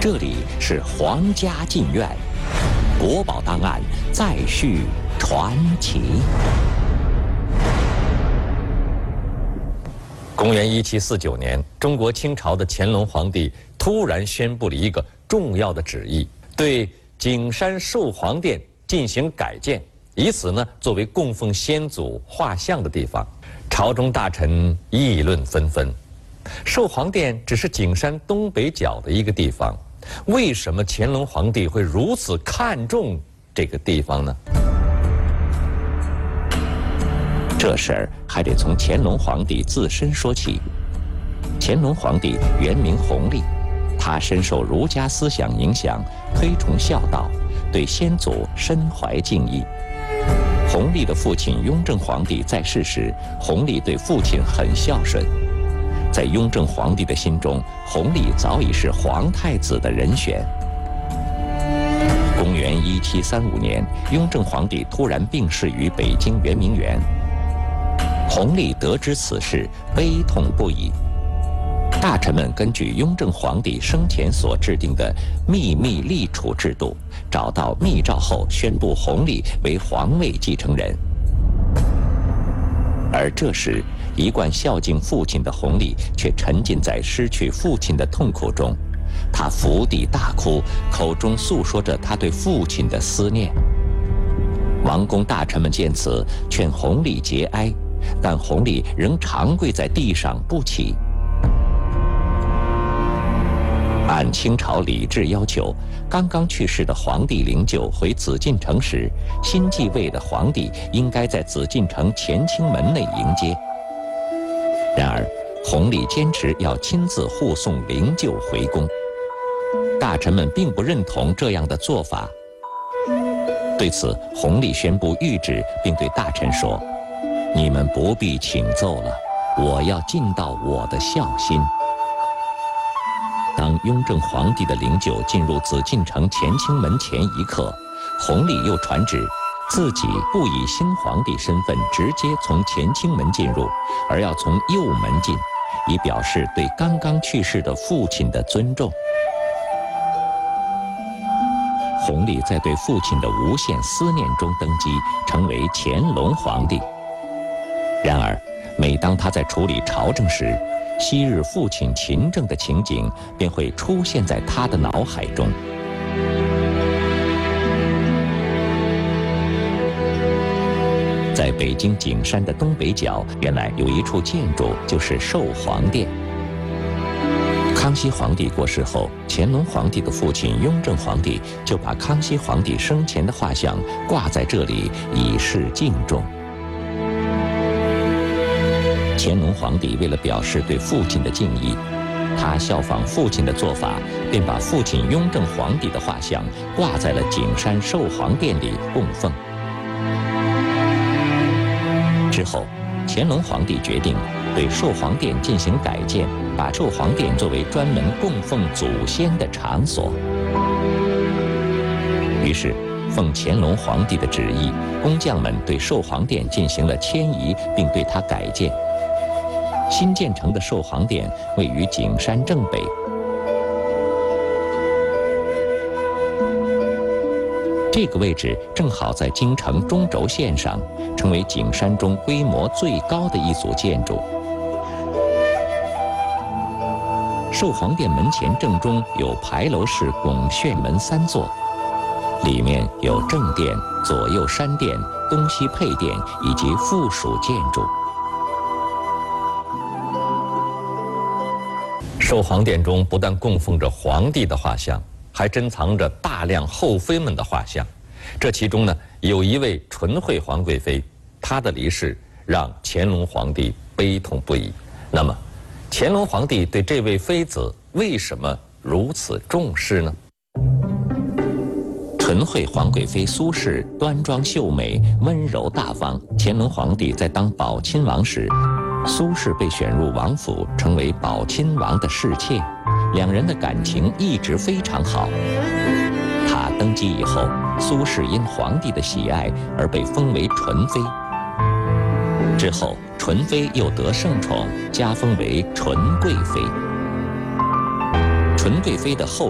这里是皇家禁院，国宝档案再续传奇。公元1749年，中国清朝的乾隆皇帝突然宣布了一个重要的旨意，对景山寿皇殿进行改建，以此呢作为供奉先祖画像的地方。朝中大臣议论纷纷。寿皇殿只是景山东北角的一个地方，为什么乾隆皇帝会如此看重这个地方呢？这事儿还得从乾隆皇帝自身说起。乾隆皇帝原名弘历，他深受儒家思想影响，推崇孝道，对先祖深怀敬意。弘历的父亲雍正皇帝在世时，弘历对父亲很孝顺。在雍正皇帝的心中，弘历早已是皇太子的人选。公元1735年，雍正皇帝突然病逝于北京圆明园。弘历得知此事，悲痛不已。大臣们根据雍正皇帝生前所制定的秘密立储制度，找到密诏后宣布弘历为皇位继承人。而这时，一贯孝敬父亲的弘历却沉浸在失去父亲的痛苦中，他伏地大哭，口中诉说着他对父亲的思念。王公大臣们见此，劝弘历节哀，但弘历仍长跪在地上不起。按清朝礼制要求，刚刚去世的皇帝灵柩回紫禁城时，新继位的皇帝应该在紫禁城乾清门内迎接。然而，弘历坚持要亲自护送灵柩回宫，大臣们并不认同这样的做法。对此，弘历宣布谕旨，并对大臣说：“你们不必请奏了，我要尽到我的孝心。”当雍正皇帝的灵柩进入紫禁城乾清门前一刻，弘历又传旨，自己不以新皇帝身份直接从乾清门进入，而要从右门进，以表示对刚刚去世的父亲的尊重。弘历在对父亲的无限思念中登基，成为乾隆皇帝。然而，每当他在处理朝政时，昔日父亲勤政的情景便会出现在他的脑海中。在北京景山的东北角，原来有一处建筑，就是寿皇殿。康熙皇帝过世后，乾隆皇帝的父亲雍正皇帝就把康熙皇帝生前的画像挂在这里，以示敬重。乾隆皇帝为了表示对父亲的敬意，他效仿父亲的做法，便把父亲雍正皇帝的画像挂在了景山寿皇殿里供奉。之后，乾隆皇帝决定对寿皇殿进行改建，把寿皇殿作为专门供奉祖先的场所。于是，奉乾隆皇帝的旨意，工匠们对寿皇殿进行了迁移，并对它改建。新建成的寿皇殿位于景山正北。这个位置正好在京城中轴线上，成为景山中规模最高的一组建筑。寿皇殿门前正中有牌楼式拱券门3座，里面有正殿、左右山殿、东西配殿以及附属建筑。寿皇殿中不但供奉着皇帝的画像，还珍藏着大量后妃们的画像。这其中呢，有一位纯惠皇贵妃，她的离世让乾隆皇帝悲痛不已。那么，乾隆皇帝对这位妃子为什么如此重视呢？纯惠皇贵妃苏氏端庄秀美，温柔大方。乾隆皇帝在当宝亲王时，苏氏被选入王府，成为宝亲王的侍妾，两人的感情一直非常好。他登基以后，苏氏因皇帝的喜爱而被封为纯妃。之后，纯妃又得圣宠，加封为纯贵妃。纯贵妃的后